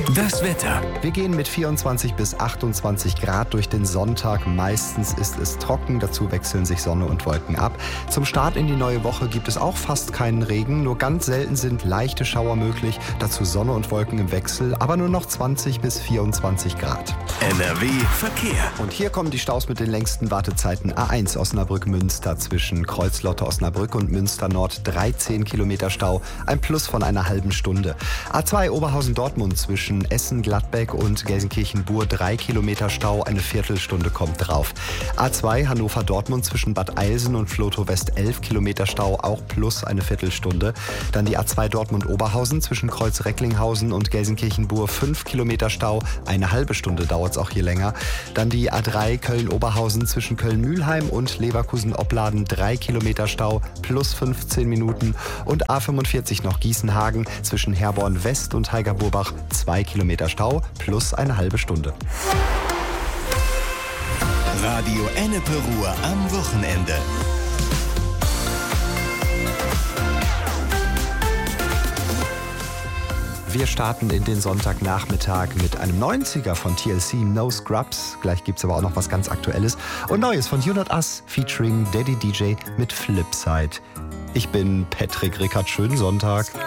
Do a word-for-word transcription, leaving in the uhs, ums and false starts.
Das Wetter. Wir gehen mit vierundzwanzig bis achtundzwanzig Grad durch den Sonntag. Meistens ist es trocken, dazu wechseln sich Sonne und Wolken ab. Zum Start in die neue Woche gibt es auch fast keinen Regen. Nur ganz selten sind leichte Schauer möglich. Dazu Sonne und Wolken im Wechsel, aber nur noch zwanzig bis vierundzwanzig Grad. N R W Verkehr. Und hier kommen die Staus mit den längsten Wartezeiten. A eins Osnabrück-Münster zwischen Kreuzlotte-Osnabrück und Münster-Nord dreizehn Kilometer Stau, ein Plus von einer halben Stunde. A zwei Oberhausen-Dortmund zwischen Essen-Gladbeck und Gelsenkirchen-Bur drei Kilometer Stau, eine Viertelstunde kommt drauf. A zwei Hannover-Dortmund zwischen Bad Eilsen und Flotow-West elf Kilometer Stau, auch plus eine Viertelstunde. Dann die A zwei Dortmund-Oberhausen zwischen Kreuz-Recklinghausen und Gelsenkirchen-Bur fünf Kilometer Stau, eine halbe Stunde dauert es auch hier länger. Dann die A drei Köln-Oberhausen zwischen Köln-Mühlheim und Leverkusen-Opladen drei Kilometer Stau, plus fünfzehn Minuten. Und A fünfundvierzig noch Gießen-Hagen zwischen Herborn-West und Heigerburbach zwei Kilometer Stau, plus eine halbe Stunde. Radio Ennepe Ruhr am Wochenende. Wir starten in den Sonntagnachmittag mit einem neunziger von T L C, No Scrubs. Gleich gibt's aber auch noch was ganz Aktuelles. Und Neues von You Not Us featuring Daddy D J mit Flipside. Ich bin Patrick Rickert. Schönen Sonntag.